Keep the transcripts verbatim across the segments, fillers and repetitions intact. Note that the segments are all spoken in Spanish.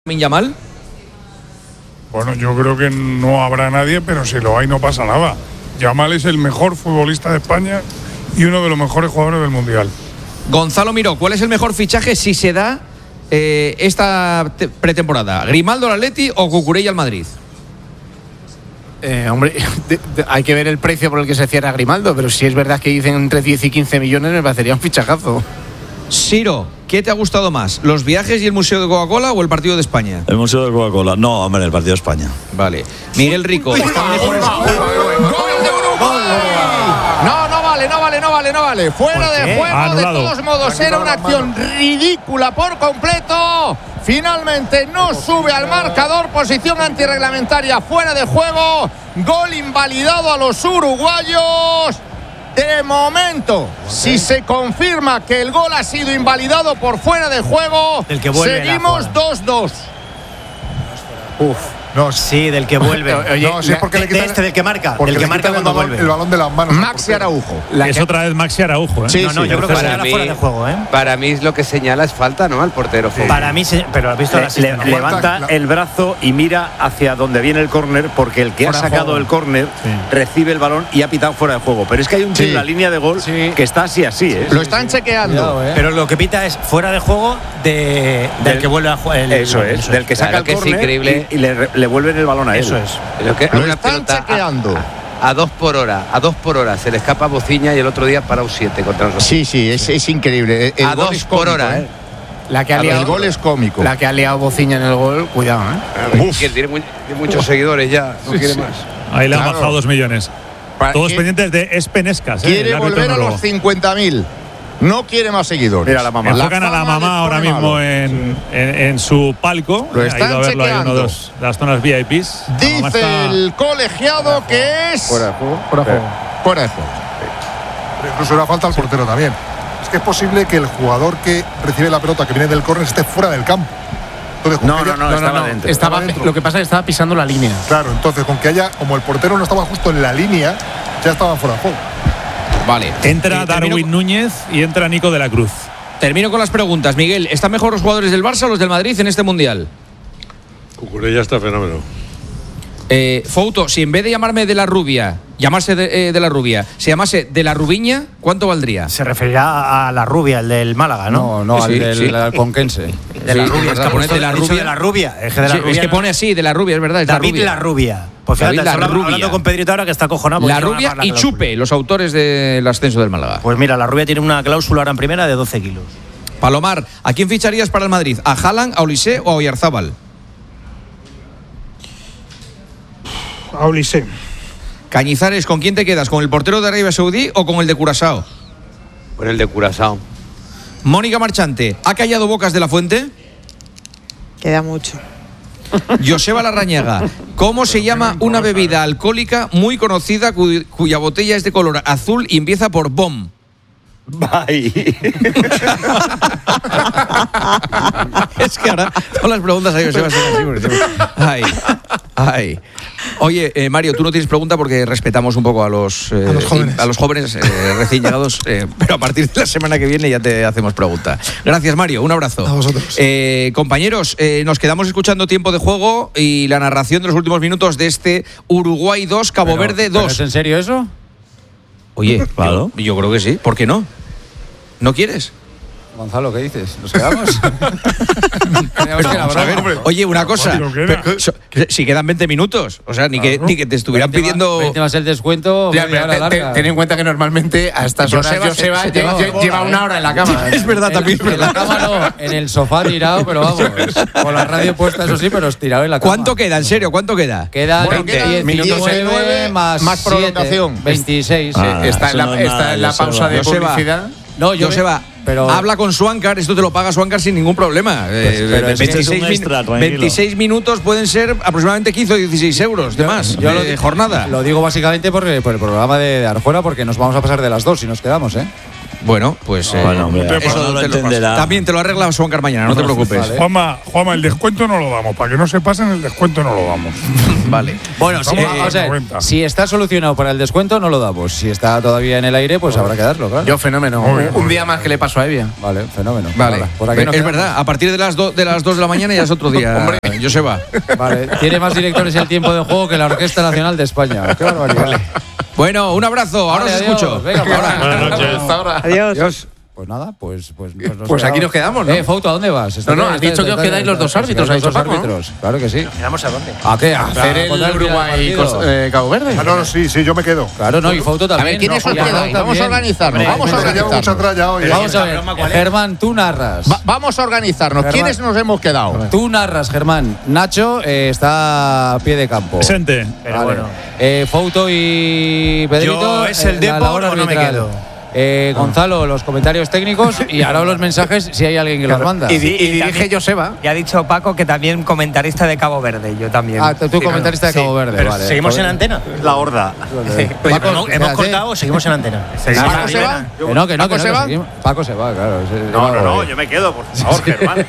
Yamal? Bueno, yo creo que no habrá nadie, pero si lo hay no pasa nada. Yamal es el mejor futbolista de España y uno de los mejores jugadores del Mundial. Gonzalo Miró, ¿cuál es el mejor fichaje si se da eh, esta te- pretemporada? ¿Grimaldo al Atleti o Cucurella al Madrid? Eh, hombre, de, de, hay que ver el precio por el que se cierra Grimaldo, pero si es verdad que dicen entre diez y quince millones, me parecería un fichajazo. Siro, ¿qué te ha gustado más? ¿Los viajes y el Museo de Coca-Cola o el partido de España? El Museo de Coca-Cola. No, hombre, el partido de España. Vale. Miguel Rico. ¿están mejores? No, no vale, no vale, no vale, no vale. Fuera de juego, Anulado. de todos modos, era una acción ridícula por completo. Finalmente no sube al marcador, posición antirreglamentaria, fuera de juego. Gol invalidado a los uruguayos. De momento, si se confirma que el gol ha sido invalidado por fuera de juego, Del que vuelve la seguimos jugada. dos dos. Uf. No, sí, del que vuelve. Oye, no, si es porque de- le quitan, de este, del que marca, porque del que le marca quitan el cuando balón, vuelve. el balón de las manos. Maxi Araujo. La es que- otra vez Maxi Araujo, ¿eh? Sí, No, no, sí, yo creo que tercera. será fuera de juego, ¿eh? Para mí lo que señala es falta, ¿no? Al portero. Sí. Para mí, se- pero has visto Le- la le- asistencia. levanta La- el brazo y mira hacia donde viene el córner, porque el que Fuera ha de sacado juego. el córner recibe el balón y ha pitado fuera de juego. Pero es que hay un Sí. tío en la línea de gol Sí. que está así, así, ¿eh? Lo están chequeando. Pero lo que pita es fuera de juego de, del, Del- que vuelve a jugar. el- Eso es, del que saca Claro el que es córner increíble. y, y le, le vuelven el balón a él. Eso es. Lo que, Lo una están pelota chequeando. A, a, a dos por hora, a dos por hora. Se le escapa a Bociña y el otro día para un siete contra nosotros. Sí, sí, es, es increíble. El a gol dos es por cómico, hora, ¿eh? ¿eh? La que ha El liado, gol es cómico. la que ha liado Bociña en el gol, cuidado, ¿eh? Que tiene, muy- tiene muchos seguidores ya, no quiere más. Ahí le han Claro. bajado dos millones. Pa- Todos que- pendientes de Espenescas, ¿eh? Quiere el árbitro volver a noruego. los cincuenta mil. No quiere más seguidores. Mira la mamá. Enfocan a la fama mamá les ahora pone mismo malo. en, en, en su palco. Lo Ha están ido a verlo ahí en una chequeando. de los- de las zonas V I Ps. La mamá Dice está- el colegiado que es Fuera de juego. Fuera de juego. fuera de juego. Pero incluso era falta al portero también. Es que es posible que el jugador que recibe la pelota que viene del córner esté fuera del campo. Entonces, con No, que no, haya- no, estaba dentro. Estaba, Estaba dentro. lo que pasa es que estaba pisando la línea. Claro, entonces con que haya, como el portero no estaba justo en la línea, ya estaba fuera de juego. Vale. Entra Eh, Darwin termino, Núñez y entra Nico de la Cruz. termino con las preguntas. Miguel, ¿están mejor los jugadores del Barça o los del Madrid en este Mundial? Cucurella está fenómeno. Eh, Fouto, si en vez de llamarme de la Rubia, llamarse de, eh, de la Rubia, se llamase de la Rubiña, ¿cuánto valdría? Se referirá a la rubia, el del Málaga, ¿no? No, no, Sí, al del sí. alconquense. De la Sí, rubia. es Es que verdad, ha puesto de la he dicho rubia. de la rubia. Es que de la Sí, rubia. es que no- pone así, de la Rubia, es verdad. Es David la Rubia. la rubia. Pues fíjate, David la estoy Rubia. hablando con Pedrito ahora que está cojonado. porque La se van a Rubia pagar la y cláusula. Chupe, los autores del ascenso del Málaga. Pues mira, la rubia tiene una cláusula ahora en primera de doce kilos. Palomar, ¿a quién ficharías para el Madrid? ¿A Haaland, a Olise o a Oyarzábal? A Ulisé. Cañizares, ¿con quién te quedas? ¿Con el portero de Arabia Saudí o con el de Curazao? Con el de Curazao. Mónica Marchante, ¿ha callado bocas de la Fuente? Queda mucho. Joseba Larrañaga, ¿cómo se llama una bebida alcohólica muy conocida cu- cuya botella es de color azul y empieza por BOM? Bye. Es que ahora todas las preguntas a Joseba son así. porque tengo- Ay, ay. Oye, eh, Mario, tú no tienes pregunta porque respetamos un poco a los, eh, A los jóvenes. a los jóvenes, eh, recién llegados, eh, pero a partir de la semana que viene ya te hacemos pregunta. Gracias, Mario. Un abrazo. A vosotros. Eh, compañeros, eh, nos quedamos escuchando tiempo de juego y la narración de los últimos minutos de este Uruguay dos, Cabo Verde dos. ¿Es en serio eso? Oye, Claro. yo, yo creo que sí. ¿Por qué no? ¿No quieres? Gonzalo, ¿qué dices? ¿Nos quedamos? Creíamos que era Vamos a ver. broma. Oye, una cosa. digo que era. pero, so- si quedan veinte minutos. O sea, ni, que, Claro. ni que te estuvieran veinte pidiendo. más- veinte más el descuento. Ya, media pero hora te- te- larga. ten en cuenta que normalmente a estas horas Joseba, Joseba se te lleva- va- lle- lleva una hora en la cama. Es verdad, también es En la verdad. cama no, en el sofá tirado, pero vamos. Con la radio puesta, eso sí, pero estirado en la cama. ¿Cuánto queda? En serio, ¿cuánto queda? Quedan Bueno, quedan diecinueve diecinueve más, más prolongación. siete, veintiséis. Ah, está en eso la, no es está nada, en la Joseba. pausa de Joseba. publicidad. No, yo Joseba, pero habla con Swankar, esto te lo paga Swankar sin ningún problema. Eh, pero es que es veintiséis, un min- extra, tranquilo. veintiséis minutos pueden ser aproximadamente quince o dieciséis euros de más yo lo de di- jornada. Lo digo básicamente porque por el programa de Arjona, porque nos vamos a pasar de las dos si nos quedamos, ¿eh? Bueno, pues eh, Bueno, hombre, eso no lo te lo- entenderá. también te lo arregla Juan Carmañana, no te preocupes. Vale. Juanma, Juanma, el descuento no lo damos. Para que no se pasen, el descuento no lo damos. Vale. Bueno, si, Vamos a eh, dar o sea, noventa. si está solucionado para el descuento, no lo damos. Si está todavía en el aire, pues habrá que darlo, claro. Yo, fenómeno. Muy bien, un muy un día bien. más que le paso a Evia. Vale, fenómeno. Vale, Ahora, por aquí es nos quedamos. verdad, a partir de las, do- de las dos de la mañana ya es otro día. Hombre. Joseba. Vale, tiene más directores el tiempo de juego que la Orquesta Nacional de España. Qué barbaridad. Bueno, un abrazo, ahora Vale, os adiós. escucho. Venga, Ahora. Buenas noches. Hasta ahora. Adiós. Pues nada, pues pues, pues, nos Pues aquí quedamos. nos quedamos, ¿no? Eh, Fouto, ¿a dónde vas? No, no, has dicho que os quedáis los dos árbitros, ha los dicho dos Paco, ¿no? árbitros. Claro que sí. ¿Quedamos a dónde? ¿A qué? A Hacer el contar final del Uruguay partido. eh, Cabo Verde. Ah, no, no, sí, sí, yo me quedo. Claro, no, y Fouto A también. ver, ¿quiénes no, os y Arnau quedáis? Vamos a también. organizarnos. Vamos a Porque llevo mucha organizarnos. tralla hoy. Vamos a ver, broma, ¿cuál es? Germán, tú narras. Va- vamos a organizarnos. Germán. ¿Quiénes nos hemos quedado? Tú narras, Germán. Nacho eh, está a pie de campo. Sente. Pero bueno. Eh, Fouto y Pedrito. Yo, ¿es el eh, la Depor labor o no me arbitral. quedo? Eh, Gonzalo, los comentarios técnicos y ahora los mensajes si hay alguien que los manda. Y, di- y Sí, y dirige también- Joseba. Y ha dicho Paco que también comentarista de Cabo Verde, yo también. Ah, tú Sí, comentarista de sí. Cabo Verde, Pero vale. ¿seguimos en Joder. antena? La horda. Oye, Paco, pero no, hemos espérate. cortado o seguimos en antena. ¿Paco se va? Que no, que no, ¿Paco que no, se que va? seguimos. Paco se va, claro. se- No, se no, va, no, eh. yo me quedo, por favor, Germán.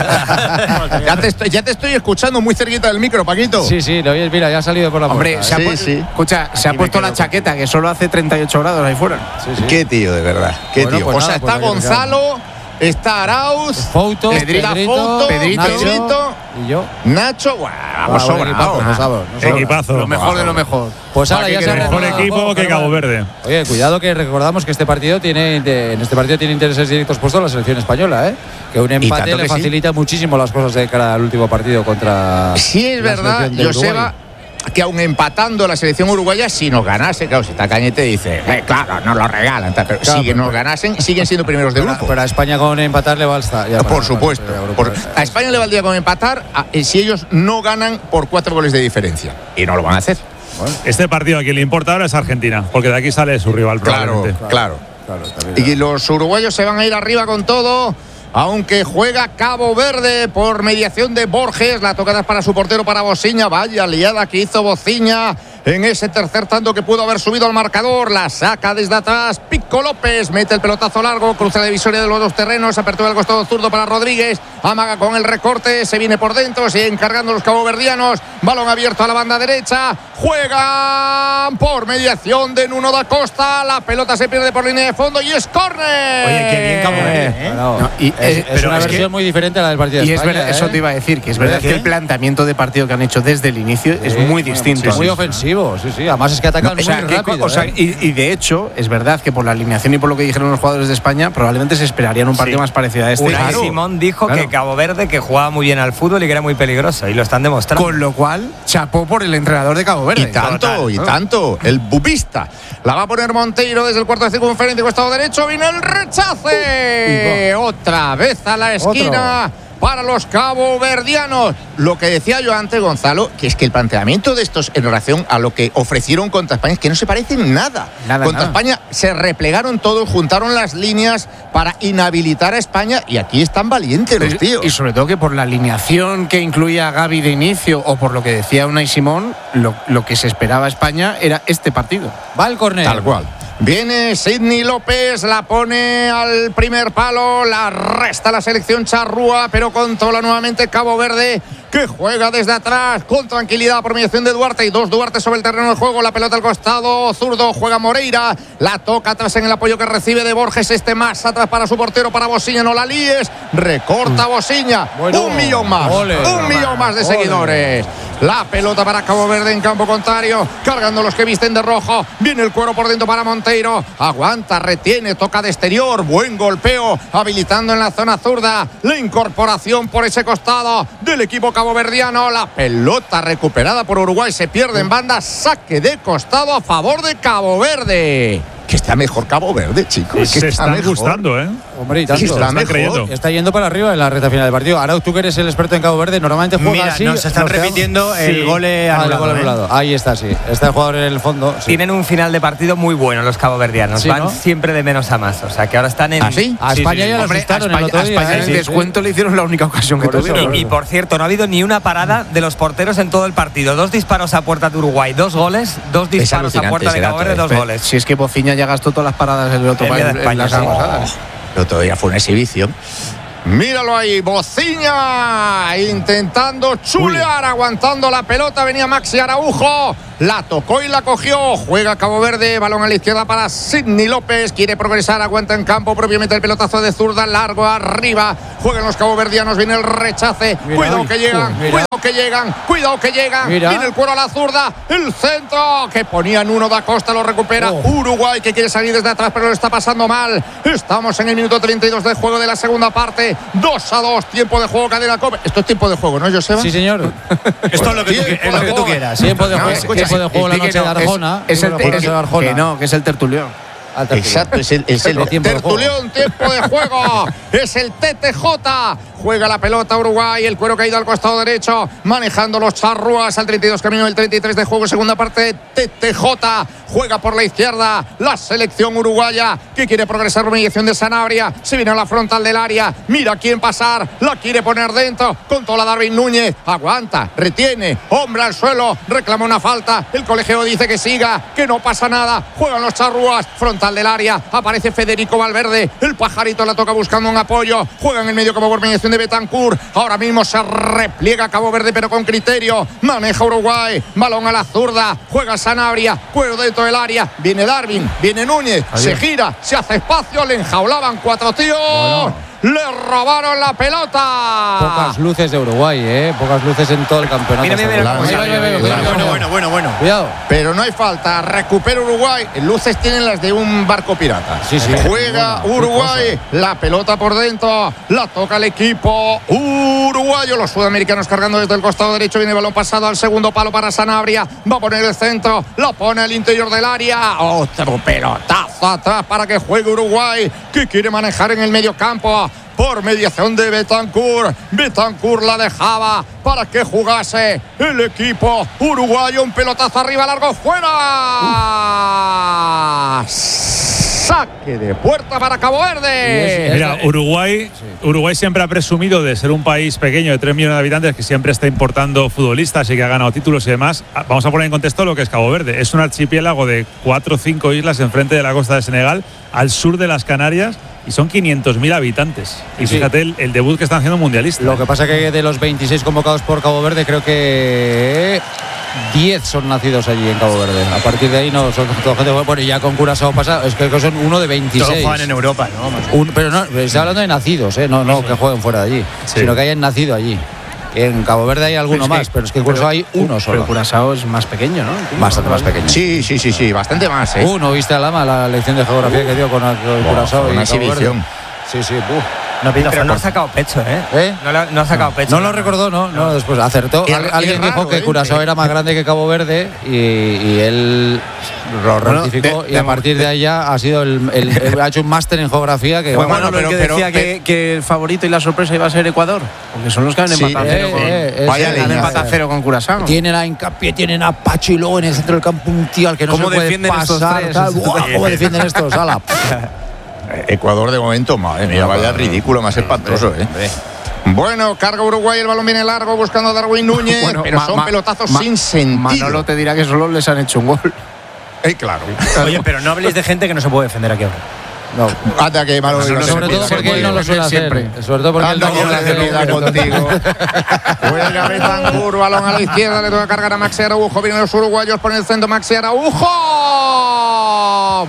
Ya te, estoy, ya te estoy escuchando muy cerquita del micro, Paquito. Sí, sí, lo oyes, mira, ya ha salido por la Hombre, puerta. se ha Sí, pu- sí. escucha, se ha puesto la chaqueta que solo hace treinta y ocho grados ahí fuera. Sí, sí. Qué tío, de verdad. Qué Bueno, tío. pues o sea, nada, pues está aquí nos Gonzalo, está Arauz, Fouto, está Pedrito, Fouto, Pedrito, Pedrito, y yo. Nacho. Buah, vamos Ah, buen equipazo, sobrados. no sabes, no sabes. Equipazo. Lo mejor de lo mejor. Pues ahora ¿Para ya qué se ha queremos? Mejor reanudado el equipo juego, que Germán. Cabo Verde. Oye, cuidado que recordamos que este partido tiene en este partido tiene intereses directos puestos a la selección española, ¿eh? Que un empate tanto le que sí. facilita muchísimo las cosas de cara al último partido contra. Sí, es la verdad, selección de Joseba, Uruguay. que aun empatando la selección uruguaya, si nos ganase, claro, si está Cañete dice, eh, claro, nos lo regalan, tal, pero Claro, si que pero- nos ganasen, siguen siendo primeros de Pero, grupo. pero a España con empatar le basta. ya para- Por supuesto. para- para- Por- para- a España le valdría con empatar a- eh, si ellos no ganan por cuatro goles de diferencia. Y no lo van a hacer. Este partido a quien le importa ahora es Argentina, porque de aquí sale su rival Claro, probablemente. claro. Claro, también. Y los uruguayos se van a ir arriba con todo. Aunque juega Cabo Verde por mediación de Borges. La tocada es para su portero, para Bociña. Vaya liada que hizo Bociña en ese tercer tanto que pudo haber subido al marcador. La saca desde atrás Pico López. Mete el pelotazo largo. Cruza la divisoria de los dos terrenos. Apertura del costado zurdo para Rodríguez. Amaga con el recorte. Se viene por dentro. Siguen cargando los caboverdianos. Balón abierto a la banda derecha. Juegan por mediación de Nuno da Costa. La pelota se pierde por línea de fondo y es córner. Oye, qué bien Cabo Verde, ¿eh? No, No, y, es, eh, es pero una es versión que- muy diferente a la del partido de Y es España. verdad, eso ¿eh? te iba a decir, que es verdad que el planteamiento de partido que han hecho desde el inicio es Sí, muy distinto. Muy ofensivo, sí, sí. Además es que atacan O sea, muy que- rápido. o sea, ¿eh? y, y de hecho, es verdad que por la alineación y por lo que dijeron los jugadores de España, probablemente se esperarían un partido Sí. más parecido a este. Unai Claro. Simón dijo Claro. que Cabo Verde que jugaba muy bien al fútbol y que era muy peligroso y lo están demostrando. Con lo cual, chapó por el entrenador de Cabo Verde. Y tanto, Total, y ¿no? tanto. El bubista. La va a poner Monteiro desde el cuarto de circunferencia, costado derecho. Viene el rechace. Otra vez a la esquina. Para los caboverdianos. Lo que decía yo antes, Gonzalo, que es que el planteamiento de estos en relación a lo que ofrecieron contra España es que no se parecen nada. Nada, contra nada. España se replegaron todos, juntaron las líneas para inhabilitar a España y aquí están valientes los tíos. Y sobre todo que por la alineación que incluía a Gavi de inicio o por lo que decía Unai Simón, lo, lo que se esperaba a España era este partido. Va el córner. Tal cual. Viene Sidney López, la pone al primer palo, la resta la selección charrúa, pero controla nuevamente Cabo Verde, que juega desde atrás con tranquilidad por mediación de Duarte y dos Duarte sobre el terreno de juego, la pelota al costado, zurdo, juega Moreira, la toca atrás en el apoyo que recibe de Borges, este más atrás para su portero, para Bociña, no la líes, recorta Bociña, Bueno. un millón más, Ole. un millón más de Ole. seguidores. La pelota para Cabo Verde en campo contrario, cargando los que visten de rojo. Viene el cuero por dentro para Monteiro. Aguanta, retiene, toca de exterior. Buen golpeo, habilitando en la zona zurda. La incorporación por ese costado del equipo caboverdiano. La pelota recuperada por Uruguay se pierde en banda. Saque de costado a favor de Cabo Verde. Que está mejor Cabo Verde, chicos. Se que está están mejor. gustando, ¿eh? Hombre, y tanto. Sí, está está, mejor. creyendo. está yendo para arriba en la recta final del partido. Ahora tú que eres el experto en Cabo Verde, normalmente juega Mira, así. nos están ¿no? repitiendo el Sí. gol Ah, anulado. el gol ¿eh? anulado. Ahí está, sí. Está el jugador en el fondo. Sí. Tienen un final de partido muy bueno los caboverdianos. Sí, Van ¿no? siempre de menos a más. O sea, que ahora están en. ¿Ah, sí? A España ya lo Hombre, a asustaron España, el otro a día. España en ¿eh? el descuento le hicieron la única ocasión que Por eso, tuvieron. por Y, y por cierto, no ha habido ni una parada de los porteros en todo el partido. Dos disparos a puerta de Uruguay, dos goles, dos disparos a alucinante puerta de ese Cabo dato, Verde, ¿eh? dos goles. Si es que Bociña ya gastó todas las paradas en el otro El país día de en las España, sí. pasadas. Pero todavía fue una exhibición. Míralo ahí, Bociña intentando chulear, aguantando la pelota, venía Maxi Araujo, la tocó y la cogió, juega Cabo Verde, balón a la izquierda para Sidney López, quiere progresar, aguanta en campo, propiamente el pelotazo de zurda, largo arriba, juegan los caboverdianos, viene el rechace, Mira, cuidado uy, que llegan, mira. cuidado que llegan, cuidado que llegan, Mira. viene el cuero a la zurda, el centro, que ponían uno da Costa, lo recupera Oh. Uruguay, que quiere salir desde atrás, pero lo está pasando mal, estamos en el minuto treinta y dos de juego de la segunda parte, dos a dos, tiempo de juego, cadena Cope. Esto es tiempo de juego, ¿no, Joseba? Sí, señor. Esto es lo que tú, Tiempo es lo de que tú juego. quieras. Tiempo de No, juego, escucha, tiempo de juego la Explique noche que de no, Arjona. Es, es el, Tiempo de es- juego de Arjona. que no, que es el tertulión. Al tertulión. Exacto, es el, es el De tiempo de juego. tertulión, tiempo de juego. Es el T T J. Juega la pelota Uruguay, el cuero caído al costado derecho, manejando los charrúas al treinta y dos, camino del treinta y tres de juego, segunda parte, T T J. Juega por la izquierda la selección uruguaya, que quiere progresar por mediación de Sanabria, se viene a la frontal del área, mira quién pasar, la quiere poner dentro, controla Darwin Núñez, aguanta, retiene, hombre al suelo, reclama una falta, el colegio dice que siga, que no pasa nada, juegan los charrúas, frontal del área, aparece Federico Valverde, el pajarito la toca buscando un apoyo, juega en el medio como por mediación de Betancur, ahora mismo se repliega Cabo Verde pero con criterio, maneja Uruguay, balón a la zurda, juega Sanabria, cuero dentro del área, viene Darwin, viene Núñez, Adiós. se gira, se hace espacio, le enjaulaban cuatro tíos, Bueno. le robaron la pelota. Pocas luces de Uruguay, ¿eh? Pocas luces en todo el campeonato. Mira, mira, mira cómo Ahí va, sale. ahí va, ahí va, Bueno, cuidado, bueno, bueno, bueno. Cuidado. Pero no hay falta, recupera Uruguay. Luces tienen las de un barco pirata. Sí, sí. Juega Bueno, Uruguay, la pelota por dentro, la toca el equipo uruguayo. Los sudamericanos cargando desde el costado derecho, viene el balón pasado al segundo palo para Sanabria. Va a poner el centro, la pone al interior del área. Otro pelotazo atrás para que juegue Uruguay, que quiere manejar en el medio campo. Por mediación de Betancur. Betancur la dejaba para que jugase el equipo uruguayo. Un pelotazo arriba, largo, fuera. Saque de puerta para Cabo Verde. Mira, Uruguay, Uruguay siempre ha presumido de ser un país pequeño de tres millones de habitantes que siempre está importando futbolistas y que ha ganado títulos y demás. Vamos a poner en contexto lo que es Cabo Verde. Es un archipiélago de cuatro o cinco islas enfrente de la costa de Senegal, al sur de las Canarias, y son quinientos mil habitantes. Y Sí. fíjate el, el debut que están haciendo mundialistas. Lo que pasa que de los veintiséis convocados por Cabo Verde, creo que diez son nacidos allí en Cabo Verde. A partir de ahí no son toda gente. Bueno, y ya con Curazao pasa, es que son uno de veintiséis. Todos juegan en Europa, ¿no? Un- pero no, estoy hablando de nacidos, ¿eh? No, no que jueguen fuera de allí, Sí. sino que hayan nacido allí. En Cabo Verde hay alguno Pero es más, que- pero es que en Curazao hay uno solo. Pero Curazao es más pequeño, ¿no? Bastante más pequeño. Sí, sí, sí, sí, bastante más, ¿eh? Uh, ¿no viste a Lama la lección de geografía que dio con el con Curazao fue y una Cabo Verde? exhibición. Sí, sí, uh. No, pero no ha sacado pecho, ¿eh? ¿Eh? No, le ha- no ha sacado pecho. No lo recordó, no, no, después acertó. Qué- Al- qué alguien raro, dijo que ¿eh? Curazao era más grande que Cabo Verde y, y él lo Bueno, rectificó de- y a de- partir de ahí ya ha sido el, el- el- ha hecho un máster en geografía que Fue bueno, Manolo el que pero- decía pero- que, que el favorito y la sorpresa iba a ser Ecuador, porque son los que han Sí, empatado a cero eh, con, eh, es- Vaya eh, leña. han eh, empatado a cero con Curazao. tienen a hincapié, tienen a Pacho y luego en el centro del campo un tío al que no se ¿Cómo puede defienden estos pasar. tres? tal. Buah, ¿Cómo defienden estos? Ala. Ecuador de momento, madre mía, vaya ridículo más espantoso, ¿eh? Bueno, carga Uruguay, el balón viene largo buscando a Darwin Núñez, Bueno, pero ma- son ma- pelotazos ma- sin sentido. Manolo te dirá que solo les han hecho un gol. Eh, claro. Oye, pero no habléis de gente que no se puede defender aquí ahora. No. Anda que Manolo Sobre diga que Sobre se todo puede, porque se él no puede. lo suele hacer. siempre. Sobre todo porque él Anda no que lo la hace. realidad contigo. Juega Betancur, balón a la izquierda, le toca cargar a Maxi Araujo. Vienen los uruguayos por el centro, Maxi Araujo.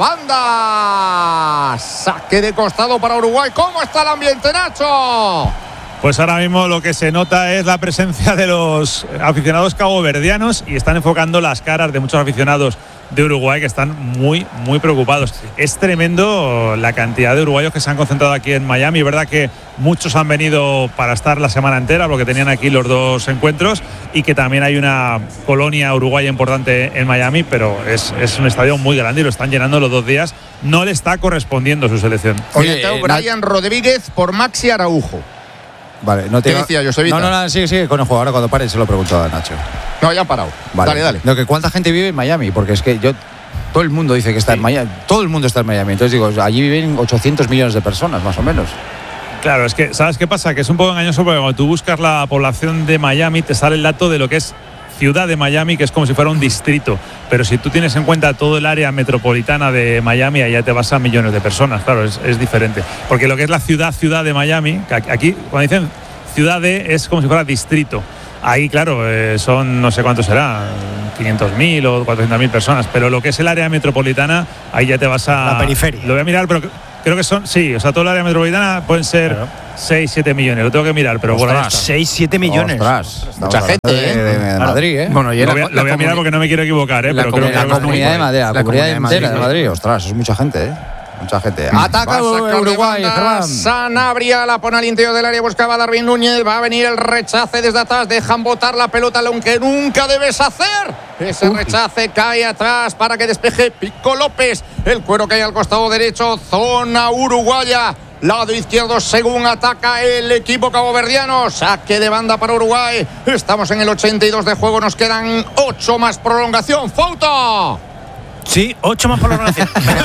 Banda. Saque de costado para Uruguay. ¿Cómo está el ambiente, Nacho? Pues ahora mismo lo que se nota es la presencia de los aficionados caboverdianos y están enfocando las caras de muchos aficionados de Uruguay que están muy, muy preocupados. Es tremendo la cantidad de uruguayos que se han concentrado aquí en Miami. Es verdad que muchos han venido para estar la semana entera porque tenían aquí los dos encuentros y que también hay una colonia uruguaya importante en Miami, pero es, es un estadio muy grande y lo están llenando los dos días. No le está correspondiendo su selección. Oye, eh, Brian Rodríguez por Maxi Araujo. Vale, no te ¿Qué decía Josevita? No, no, no, sí, sí, con el juego. Ahora cuando pare se lo pregunto a Nacho. No, ya han parado. Vale. Dale, dale. No, que ¿cuánta gente vive en Miami? Porque es que yo... Todo el mundo dice que está sí. en Miami. Todo el mundo está en Miami. Entonces digo, allí viven ochocientos millones de personas, más o menos. Claro, es que, ¿sabes qué pasa? Que es un poco engañoso porque cuando tú buscas la población de Miami te sale el dato de lo que es ciudad de Miami, que es como si fuera un distrito. Pero si tú tienes en cuenta todo el área metropolitana de Miami, allá te vas a millones de personas. Claro, es, es diferente. Porque lo que es la ciudad, ciudad de Miami, que aquí, cuando dicen ciudad de, es como si fuera distrito. Ahí, claro, eh, son, no sé cuánto será, quinientos mil o cuatrocientas mil personas. Pero lo que es el área metropolitana, ahí ya te vas a... La periferia. Lo voy a mirar, pero creo que son, sí, o sea, todo el área metropolitana pueden ser claro. seis, siete millones. Lo tengo que mirar, pero bueno, seis, siete millones. Ostras, mucha gente, ¿eh? De, de, de claro. Madrid, ¿eh? Bueno, y lo voy a, lo voy a mirar porque no me quiero equivocar, ¿eh? La, pero comun creo que la comunidad de Madrid, la, la comunidad entera de Madrid. Ostras, es mucha gente, ¿eh? Mucha gente. Ataca Uruguay, Germán. Sanabria la pone al interior del área, buscaba a Darwin Núñez. Va a venir el rechace desde atrás. Dejan botar la pelota, lo que nunca debes hacer. Ese rechace cae atrás para que despeje Pico López. El cuero cae al costado derecho. Zona uruguaya. Lado izquierdo según ataca el equipo caboverdiano. Saque de banda para Uruguay. Estamos en el ochenta y dos de juego. Nos quedan ocho más prolongación. ¡Foto! Sí, ocho más prolongación.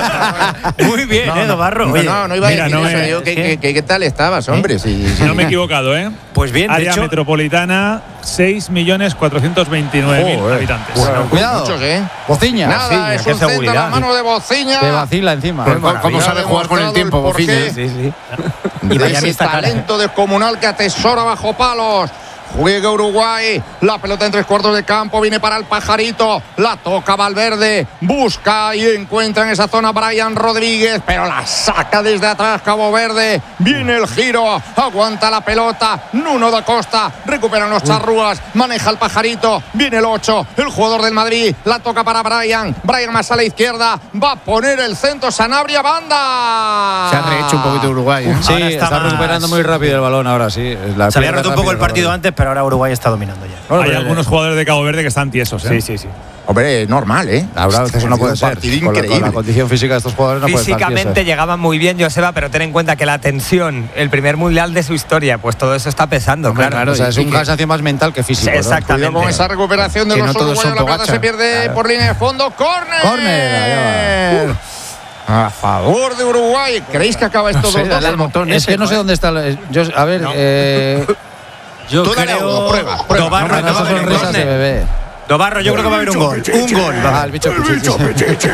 Muy bien, no, ¿eh, Dobarro? No, no, no iba mira, a decir no eso. me, Yo, ¿qué, qué, qué, ¿Qué tal estabas, hombre? Sí, sí. No me he equivocado, ¿eh? Pues bien, área de hecho, metropolitana, seis millones cuatrocientos veintinueve mil habitantes. Bueno, cuidado. Muchos, ¿eh? Bociña. Nada, Bociña, es qué un centro seguridad. a la mano de Bociña. Que vacila encima. Pues, ¿cómo sabe jugar con el tiempo, Bociña? Sí, sí. Y Miami está talento descomunal que atesora bajo palos. Juega Uruguay, la pelota en tres cuartos de campo, viene para el Pajarito, la toca Valverde, busca y encuentra en esa zona Brian Rodríguez, pero la saca desde atrás Cabo Verde, viene el giro, aguanta la pelota, Nuno da Costa, recuperan los charrúas, maneja el Pajarito, viene el ocho, el jugador del Madrid, la toca para Brian, Brian más a la izquierda, va a poner el centro, Sanabria, banda. Se ha rehecho un poquito Uruguay, ¿eh? Sí, Ahora está, está recuperando muy rápido el balón ahora, sí. La se había roto un poco el partido rápido. antes, pero ahora Uruguay está dominando ya. Hay bueno, algunos jugadores de Cabo Verde que están tiesos, ¿eh? Sí, sí, sí. Hombre, normal, ¿eh? Ahora eso no puede ser. Con la, con la condición física de estos jugadores no puede estar Físicamente llegaban muy bien, Joseba, pero ten en cuenta que la tensión, el primer mundial de su historia, pues todo eso está pesando. Hombre, claro, claro, o sea, es un cansancio más mental que físico. Sí, exactamente. ¿no? Con esa recuperación de que los no uruguayos, la pelota se pierde claro. por línea de fondo. ¡Córner! ¡Córner! A favor de Uruguay. ¿Creéis que acaba esto no sé, dos dos? Botón es ese, que no sé dónde está. Yo, a ver, no. eh. Yo Tú creo. Uno, prueba, prueba. Dobarro, no, no, no, sonrisas de bebé. Dobarro, yo creo que va a haber un gol. Un gol. Ah, el bicho pichichi.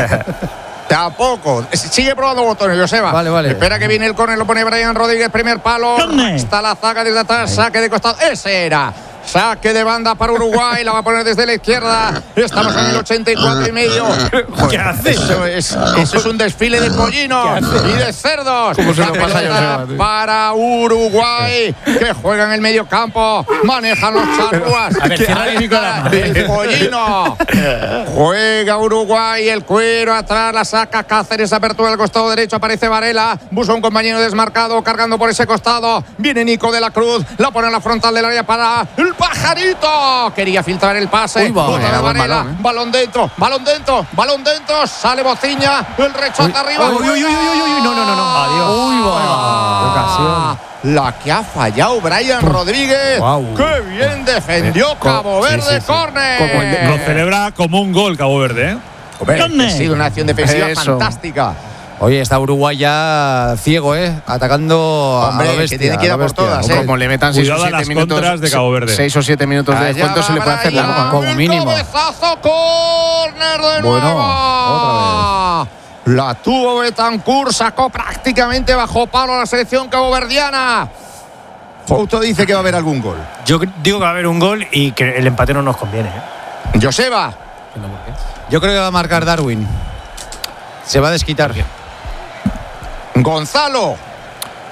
Tampoco. Sigue probando botones, Joseba. Vale, vale. Espera que viene el córner, lo pone Brian Rodríguez, primer palo. Está la zaga desde atrás, saque de costado. Ese era. Saque de banda para Uruguay, la va a poner desde la izquierda. Estamos en el ochenta y cuatro y medio. ¿Qué hace? Eso es, eso es un desfile de pollinos y de cerdos. ¿Cómo se la lo pasa pelota yo, para Uruguay, que juega en el medio campo. Manejan los charrúas. A ver, cierra el micrófono. El pollino. Juega Uruguay, el cuero atrás, la saca Cáceres, apertura del costado derecho, aparece Varela, busca un compañero desmarcado, cargando por ese costado. Viene Nico de la Cruz, la pone en la frontal del área para el Pajarito. Quería filtrar el pase. Uy, va, Otra vez Varela, balón, ¿eh? balón dentro, balón dentro, balón dentro, sale Bociña, el rechazo arriba. Uy, uy, uy, uy, uy, uy, no, no, no, no. Adiós. Uy, va. Ocasión. La que ha fallado Brian Rodríguez. Wow. ¡Qué bien defendió Eh, Cabo Verde! sí, sí, sí. ¡Córner! Lo celebra como un gol Cabo Verde, ¿eh? Hombre, ha sido una acción defensiva Eso. fantástica. Oye, está Uruguay ya ciego, ¿eh? Atacando Hombre, a la que bestia. tiene que ir a por bestia. todas, Hombre, ¿eh? Como le metan seis o Cuidado a siete las minutos contras de Cabo Verde. seis o siete minutos de Allá descuento se va le puede hacer Brian, la como mínimo. El cabezazo, córner de Bueno, nuevo. otra La tuvo Betancourt, sacó prácticamente bajo palo a la selección caboverdiana. Fouto dice que va a haber algún gol. Yo digo que va a haber un gol y que el empate no nos conviene, ¿eh? Joseba. Yo creo que va a marcar Darwin. Se va a desquitar. Gonzalo.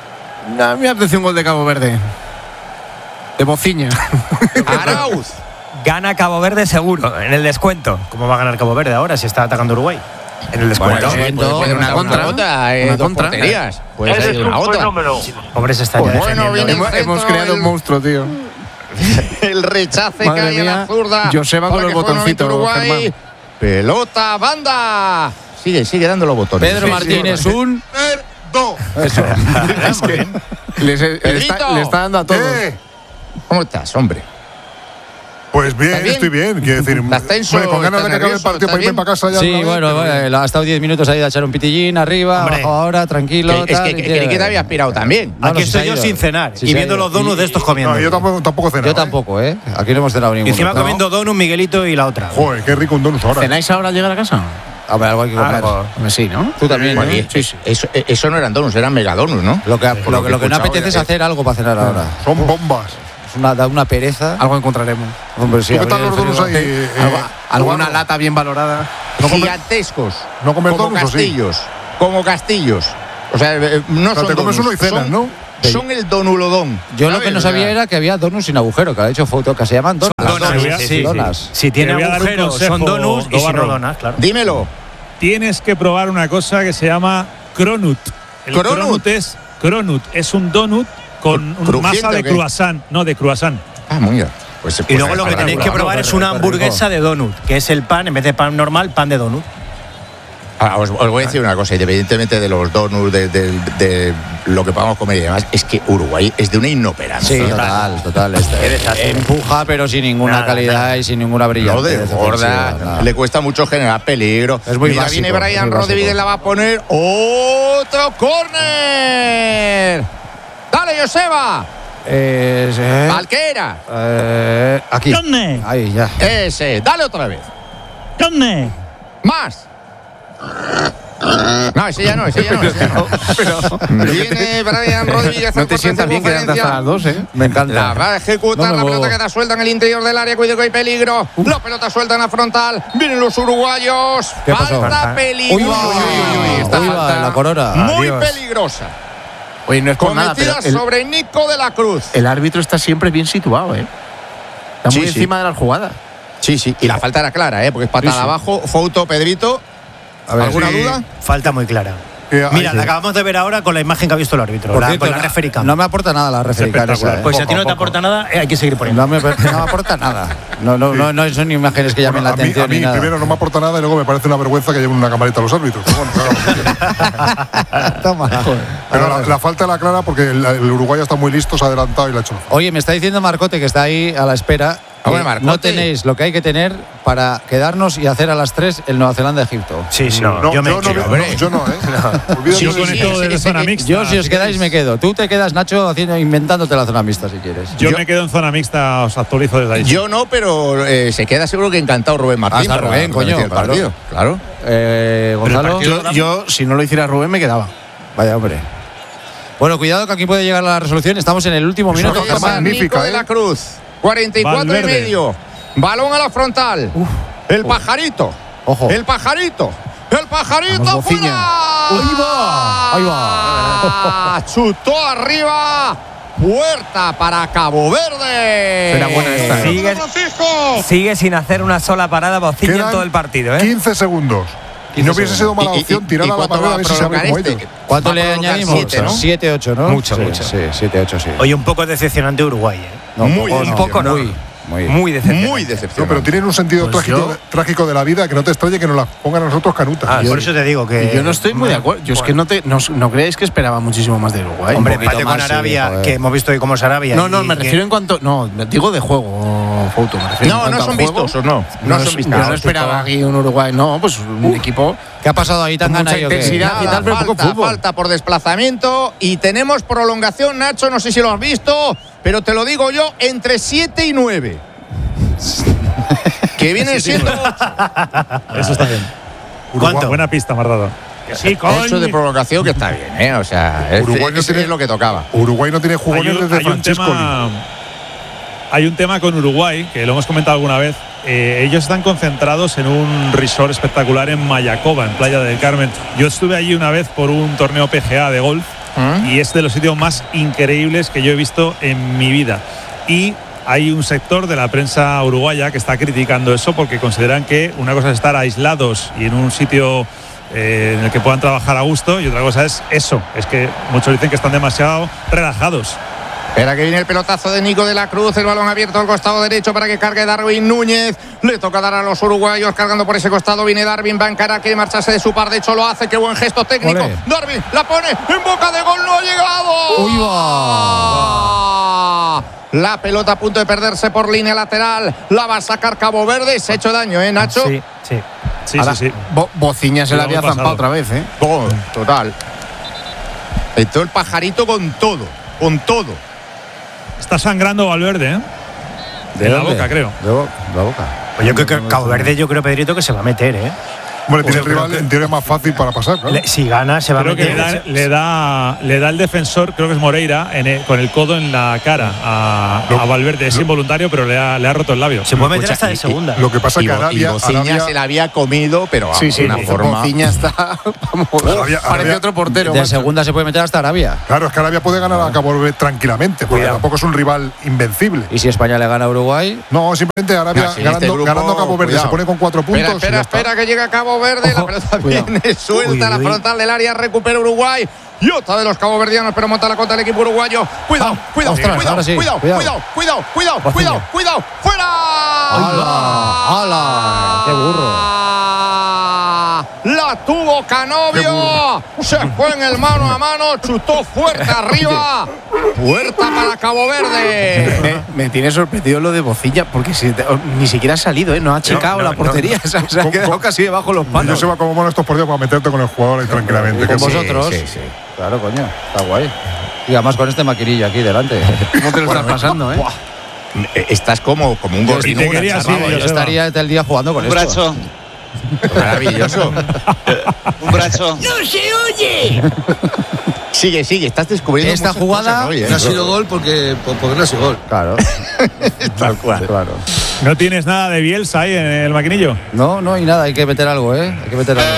A mí me apetece un gol de Cabo Verde. De Bociña. Arauz. gana Cabo Verde seguro, en el descuento. ¿Cómo va a ganar Cabo Verde ahora si está atacando Uruguay? En el descuento. Bueno, Bueno, puede, puede una una contra. otra, eh, Una dos contra. porterías. Puede Eres salir un una otra. fenómeno. Hombre, se está ya Pues bueno, defendiendo. viene Hemos, centro, hemos creado el- un monstruo, tío. El rechace Madre cae a mía, la zurda. Joseba con para los que juegue botoncitos, nuevamente Uruguay. Germán. Pelota, banda. Sigue, sigue dando los botones. Pedro Sí, Martínez, sí. un. ¡Dos! Eso. Es que les- le, está, Pedrito. le está dando a todos. ¿Qué? ¿Cómo estás, hombre? Pues bien, ¿Estás bien? estoy bien. Quiero decir, ¿Estás tenso? hombre, con ganas de ¿Estás que acabe el nervioso? partido para ¿Estás irme para casa ya. Sí, otra vez, bueno, pero- bueno, ha estado diez minutos ahí de echar un pitillín arriba, Hombre. abajo ahora, tranquilo. Que- es tal, que, y que, que te había aspirado también. No, Aquí no, sí se estoy ha yo ido. sin cenar Sí y se ha viendo ido. los donuts de estos comiendo. No, yo tampoco, tampoco ceno. Yo tampoco, ¿eh? Aquí no hemos cenado Y ninguno. encima No. comiendo donuts, Miguelito y la otra. Joder, qué rico un donut ahora. ¿Cenáis ahora al llegar a casa? Hombre, algo hay que comer. Ah, pues sí, ¿no? Tú también, Bueno, ¿no? y- eso, eso no eran donuts, eran megadonuts, ¿no? Lo que, lo, Por que- lo lo que que no he escuchado, apetece es eh. hacer algo para cenar ahora. Son bombas. Es una, da una pereza. Algo encontraremos. Hombre, sí, ¿Tú qué tal abrir los el donuts ahí? frigo. eh, Algo- eh, alguna Eduardo? lata bien valorada. ¿No comes- Gigantescos. ¿No comes como donuts o sí? castillos. Como castillos. O sea, eh, no O sea, son te comes donuts, uno y cenas, son- ¿no? Son el donulodón. Yo lo ¿sabes? que no O sea, sabía era que había donuts sin agujero, que ha hecho foto, que se llaman donuts. donuts, Donuts, sí, sí, sí, sí. donuts. Si tiene Te voy a dar un agujeros, consejo, son donuts y si no Dobarro. donas, claro. Dímelo. Tienes que probar una cosa que se llama cronut. El ¿Cronut? cronut es cronut, es un donut con ¿Crujiente masa de o qué? croissant, no de croissant. Ah, muy bien. Pues, Y pues, luego lo que habrá tenéis que probarlo. probar es una hamburguesa de donut, que es el pan, en vez de pan normal, pan de donut. Ah, os, os voy a decir una cosa, independientemente de los donuts, de, de- de lo que podamos comer y demás, es que Uruguay es de una inoperancia. Sí, total, total. Este, empuja, pero sin ninguna Nada, calidad nada. y sin ninguna No brillantez. desborda, ofensiva, nada. le cuesta mucho generar peligro. Es muy Mira, básico, viene Brian es muy básico. Rodríguez, la va a poner otro córner. Dale, Joseba. Eh, eh, Valquera. eh, aquí. Ahí, ya. Ese. Dale otra vez. Más. No, ese ya no, ese ya no. Ese ya no. Viene Brian Rodríguez. No en te sientas bien quedarte hasta las dos, ¿eh? Me encanta. La va a ejecutar, No me la pelota muevo. queda suelta en el interior del área, cuidado que hay peligro. La pelota suelta en la frontal. Vienen los uruguayos. ¿Qué pasó? Falta peligrosa. Uy, va, uy, uy, uy, Esta uy, va, falta la corona. muy Adiós. peligrosa. Oye, no es por nada, pero Cometida el, sobre Nico de la Cruz. el árbitro está siempre bien situado, ¿eh? Está Sí, muy sí. encima de las jugadas. Sí, sí. Y la falta era clara, ¿eh? Porque es patada Sí, sí. abajo. Foto, Pedrito. A ver, ¿Alguna sí. duda? Falta muy clara. Que hay- Mira, la acabamos de ver ahora con la imagen que ha visto el árbitro, Por la, cierto, con la no- referee cam. no me aporta nada la referee cam esa, espectacular. ¿eh? Pues si a ti no Poco te a poco. aporta nada, eh, hay que seguir poniendo. No me, no me aporta nada. No, no, no, no son imágenes que llamen Bueno, la a mí, atención a mí ni nada. primero no me aporta nada y luego me parece una vergüenza que lleven una camarita a los árbitros. Pero, bueno, claro. Toma. Pero la, la falta era clara porque el, el Uruguay está muy listo, se ha adelantado y la ha hecho. Oye, me está diciendo Marcote, que está ahí a la espera, que Hombre, Marcote. no tenéis lo que hay que tener para quedarnos y hacer a las tres el Nueva Zelanda-Egipto. Sí, sí, No, yo me yo, no, quedo. no, yo no, ¿eh? Olvídate Yo de- conecto desde zona mixta. Yo, si os si quedáis, queréis. me quedo. Tú te quedas, Nacho, haciendo, inventándote la zona mixta, si quieres. Yo, Yo- me quedo en zona mixta, os actualizo desde ahí. Yo no, pero eh, se queda seguro que encantado Rubén Martín. Ah, está para- Rubén, para coño, decir el claro. partido. Claro. Eh, Gonzalo. Yo, yo, si no lo hiciera Rubén, me quedaba. Vaya, hombre. Bueno, cuidado que aquí puede llegar la resolución. Estamos en el último Eso minuto. no está Germán. magnífico. Nico de ¿eh? la Cruz. cuarenta y cuatro y Valverde. medio. Balón a la frontal. El pajarito. Ojo. El pajarito. El pajarito Vamos, fuera. Bociña. Ahí va. Ahí va. Ah, chutó arriba. Puerta para Cabo Verde. Será buena esta, ¿eh? Sigue, sigue sin hacer una sola parada Bociña en Quedan todo el partido, ¿eh? quince segundos. Y no hubiese sido mala ¿Y- y- opción y- tirar y a la cuánto barrera va a ver a si se abre prolongar como este? ellos. ¿Cuánto Va a le prolongar añadimos? siete, ¿no? siete, ocho, ¿no? Mucho, Sí, mucho. Sí, siete, ocho, sí. Oye, un poco decepcionante Uruguay, ¿eh? No, muy poco, bien, poco no. Muy, muy. Muy decepcionante. Muy No, decepcionante. pero tienen un sentido Pues trágico, yo- de, trágico de la vida que no te extrañe que nos la pongan a nosotros canutas. Ah, por eso te digo que. Y yo no estoy muy de acuerdo. Yo es que no, te, no, no creéis que esperaba muchísimo más de Uruguay. Hombre, un poquito empate con más, sí, Arabia, joder. que hemos visto hoy cómo es Arabia. No, no, y me que- refiero en cuanto. No, digo de juego, Fouto. Me refiero en No, cuanto no al son juego. vistosos, no. No es- son vistosos. Yo no esperaba aquí un Uruguay, no, pues un equipo. ¿Qué ha pasado ahí tan Con mucha gana yo que- intensidad. y Nada, tal, pero poco falta, fútbol. falta por desplazamiento y tenemos prolongación, Nacho, no sé si lo has visto, pero te lo digo yo, entre siete y nueve. Que vienen siendo Eso está bien. ¿Cuánto? Buena pista, me has dado. Sí, ocho de prolongación, que está bien, ¿eh? O sea, es, Uruguay no es- tiene- es lo que tocaba. Uruguay no tiene Hay jugones un, desde hay un Francesco. tema, hay un tema con Uruguay, que lo hemos comentado alguna vez. Eh, ellos están concentrados en un resort espectacular en Mayacoba, en Playa del Carmen. Yo estuve allí una vez por un torneo P G A de golf ¿Mm? y es de los sitios más increíbles que yo he visto en mi vida. Y hay un sector de la prensa uruguaya que está criticando eso porque consideran que una cosa es estar aislados y en un sitio eh, en el que puedan trabajar a gusto y otra cosa es eso, es que muchos dicen que están demasiado relajados. Espera que viene el pelotazo de Nico de la Cruz, el balón abierto al costado derecho para que cargue Darwin Núñez. Le toca dar a los uruguayos cargando por ese costado. Viene Darwin, va a encarar, quiere marcharse de su par. De hecho lo hace, qué buen gesto técnico. Olé. Darwin la pone en boca de gol, no ha llegado. ¡Uy, va! La pelota a punto de perderse por línea lateral. La va a sacar Cabo Verde. Se ha hecho daño, ¿eh, Nacho? Sí, sí. Sí, Ahora, sí, sí. Bo- Bociña se Sí, la lo había hemos zampado pasado. otra vez, ¿eh? Oh, total. Entró el pajarito con todo, con todo. Está sangrando Valverde, ¿eh? ¿De En la dónde? boca, creo. De bo- la boca. Pues yo creo que Cabo Verde, yo creo, Pedrito, que se va a meter, ¿eh? Hombre, tiene Yo el rival creo que- en teoría más fácil para pasar, claro. Le- si gana, se va Creo a que meter. le da, le da, le da el defensor, creo que es Moreira, en el- con el codo en la cara a, a Valverde. Es involuntario, pero le ha, le ha roto el labio. Se puede meter Escucha, hasta de y- segunda. Lo que pasa es Y, que Bo- y Arabia, Bociña Arabia, se la había comido, pero vamos, Sí, sí, de una forma. Bociña está. Vamos, Arabia- parece Arabia- otro portero. De macho. segunda se puede meter hasta Arabia. claro, es que Arabia puede ganar a Cabo Verde tranquilamente, porque Cuidado. tampoco es un rival invencible. Y si España le gana a Uruguay, No, simplemente Arabia No, sí, en ganando, este grupo, ganando a Cabo Verde cuidado. se pone con cuatro puntos. Espera, y espera, ya está. espera que llega Cabo Verde. La Ojo, pelota cuidado. viene suelta Uy, la uy. frontal del área, recupera Uruguay. Y otra de los caboverdianos, pero monta la contra el equipo uruguayo. Cuidado, cuidado, ostras, cuidado, ahora sí, cuidado, cuidado. cuidado, cuidado, cuidado, Bociña. cuidado, cuidado, fuera. ¡Hala! ¡Hala! ¡Qué burro! La tuvo Canovio. Se fue en el mano a mano, chutó fuerte arriba. Puerta para Cabo Verde. Me, me tiene sorprendido lo de Bociña, porque si te- ni siquiera ha salido, ¿eh? No ha checado no, la no. portería. Se ha- se ha ¿Cómo- quedado cómo- casi debajo de los Yo palos. se va como mono estos partidos para meterte con el jugador ahí tranquilamente. Con que- vosotros. sí, sí. Claro, coño. Está guay. Y además con este maquinillo aquí delante. ¿Cómo te lo estás pasando, eh? Estás como, como un Yo gorrino. te una quería así, charraba. Yo Joseba. estaría todo el día jugando con Un esto. brazo, Maravilloso. un brazo. Sigue, sigue, estás descubriendo Esta muchas jugada cosas hoy, ¿eh? No ha sido gol porque, porque no ha sido gol. Claro. Tal cual. Claro. ¿No tienes nada de Bielsa ahí en el maquinillo? No, no, y nada, hay que meter algo, ¿eh? Hay que meter algo.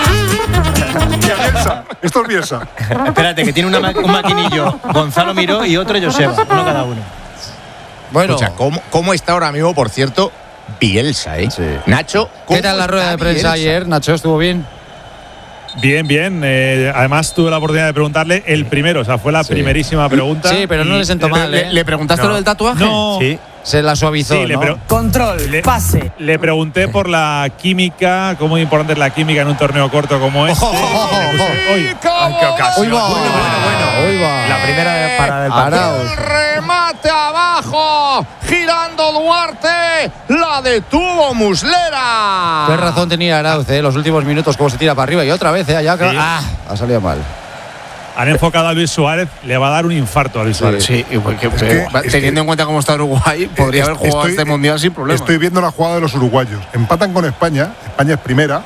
Bielsa, esto es Bielsa. Espérate, que tiene una ma- un maquinillo Gonzalo Miró y otro Joseba. Uno cada uno. Bueno, Escucha, ¿cómo, ¿cómo está ahora mismo, por cierto, Bielsa, eh? Sí. Nacho, ¿cómo ¿qué tal la está rueda de prensa Bielsa? ayer, Nacho? ¿Estuvo bien? Bien, bien. Eh, además tuve la oportunidad de preguntarle el primero, o sea, fue la Sí. primerísima pregunta. Sí, pero no y- le sentó mal, ¿Le, ¿eh? le preguntaste No. lo del tatuaje? No. Sí. Se la suavizó, Sí, le, ¿no? pre- Control, le- pase. le pregunté por la química, cómo importante es la química en un torneo corto como este. Ojo, ojo, ojo, Le puse, ojo. "Oye, ¡Cabo ¡Uy, va! Bueno, bueno, bueno. ¡Uy, va! La primera parada del partido. Arauz. Remate abajo, girando Duarte, la detuvo Muslera. Qué razón tenía Arauz, ¿eh? Los últimos minutos, cómo se tira para arriba y otra vez, ¿eh? Allá, Sí. ah, ha salido mal. Han enfocado a Luis Suárez, le va a dar un infarto a Luis Suárez. Sí, igual que, que- va- es teniendo que- en cuenta cómo está Uruguay, podría haber jugado Estoy- este mundial sin problema. Estoy viendo la jugada de los uruguayos. Empatan con España. España es primera.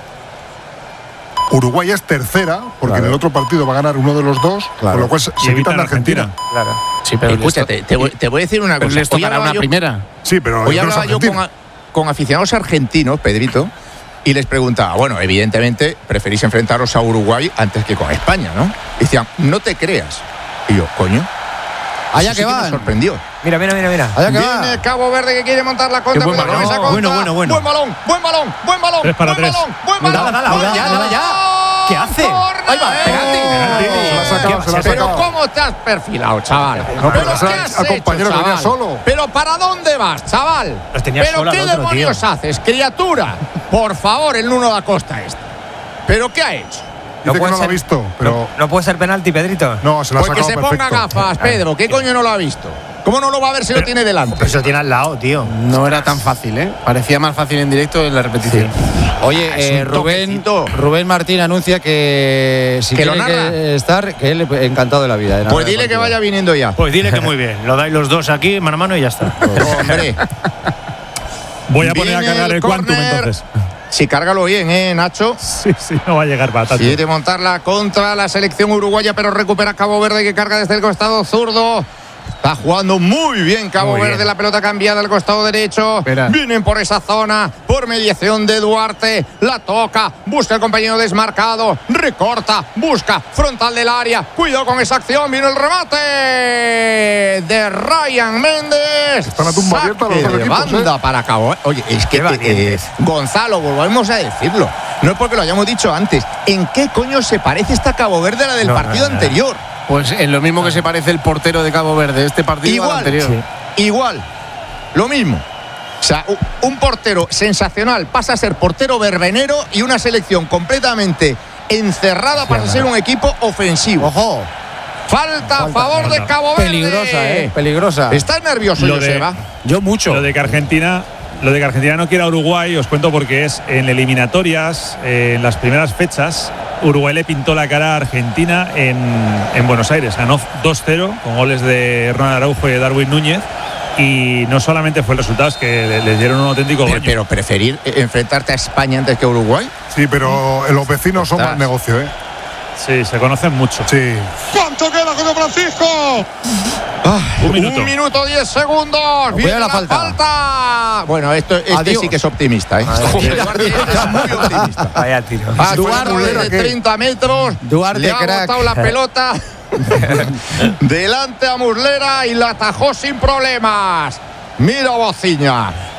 Uruguay es tercera, porque Claro. en el otro partido va a ganar uno de los dos, Claro. con lo cual se, Y se evitan quitan de Argentina. Claro. Sí, pero Escúchate, les to- te, voy, te voy a decir una pero cosa. les Hoy tocará hablaba una yo- primera. Sí, pero Hoy yo creo que es hablaba yo con, Argentina. a- con aficionados argentinos, Pedrito, y les preguntaba, bueno, evidentemente preferís enfrentaros a Uruguay antes que con España, ¿no? Y decían, no te creas. Y yo, coño. Allá eso sí que me van. sorprendió. Mira, mira, mira, mira. Allá que Viene va. Cabo Verde que quiere montar la contra. Qué buen cuidado con balón. esa contra. Bueno, bueno, bueno. Buen balón, buen balón, buen balón. Tres para buen tres. balón, buen Dala, balón. dala, buen dala, ya, balón. dala, ya. ¿Qué hace? ¡Córner! Ahí va, penalti. Se la ha sacado, se la ha Pero sacado. ¿cómo te has perfilado, chaval? No, pero ¿Pero ese qué al- has al hecho, compañero que venía chaval? solo. ¿Pero para dónde vas, chaval? Los tenía ¿Pero solo al qué otro, demonios tío. haces, criatura? Por favor, el Nuno da Costa este. ¿Pero qué ha hecho? Dice que puede no lo ha ser- visto, pero No puede ser penalti, Pedrito. no, se la ha Pues que sacado se ponga perfecto. gafas, Pedro. ¿Qué coño no lo ha visto? ¿Cómo no lo va a ver si lo tiene delante? Pero se lo tiene al lado, tío. No era tan fácil, ¿eh? Parecía más fácil en directo en la repetición. Oye, es eh, un Rubén, toquecito. Rubén Martín anuncia que si Que lo tiene narra. que estar, que él encantado de la vida. de narrar Pues el dile que partido. vaya viniendo ya. Pues dile que muy bien. Lo dais los dos aquí, mano a mano y ya está. Hombre, Voy a poner a Viene cargar el el Quantum córner. entonces. sí, cárgalo bien, ¿eh, Nacho? Sí, sí, no va a llegar patata. Quiere montarla contra la selección uruguaya, pero recupera Cabo Verde que carga desde el costado zurdo. Está jugando muy bien Cabo Muy Verde, bien. la pelota cambiada al costado derecho. Espera. Vienen por esa zona, por mediación de Duarte. La toca, busca el compañero desmarcado, recorta, busca, frontal del área. Cuidado con esa acción, viene el remate de Ryan Méndez. Está la tumba abierta los Saque dos de equipos, banda ¿eh? para Cabo Verde. Oye, es que eh, eh, Gonzalo, volvemos a decirlo. No es porque lo hayamos dicho antes. ¿En qué coño se parece esta Cabo Verde a la del No, partido no, no. anterior? Pues en lo mismo que se parece el portero de Cabo Verde, este partido Igual, al anterior. sí. Igual, lo mismo. O sea, u- un portero sensacional pasa a ser portero verbenero y una selección completamente encerrada para ser un equipo ofensivo. Ojo. Falta a favor de Cabo Verde. Peligrosa, ¿eh? Peligrosa. ¿Estás nervioso, Lo de- Joseba? Yo mucho. Lo de que Argentina, lo de que Argentina no quiera a Uruguay, os cuento porque es en eliminatorias, eh, en las primeras fechas, Uruguay le pintó la cara a Argentina en, en Buenos Aires. Ganó dos cero con goles de Ronald Araujo y de Darwin Núñez. Y no solamente fue el resultado, es que le, le dieron un auténtico Pero, baño. pero preferir eh, enfrentarte a España antes que a Uruguay. Sí, pero los vecinos son Estás. más negocio, ¿eh? Sí, se conocen mucho. Sí. ¿Cuánto queda, José Francisco? Un minuto. Un minuto diez segundos. Viene la la falta. falta. Bueno, esto este Adiós. sí que es optimista, ¿eh? Joder, Duarte es muy optimista. Vaya tiro. Ah, Duarte, Duarte de ¿qué? treinta metros. Duarte, le ha crack. botado la pelota delante a Muslera y la atajó sin problemas. Mira Bociña.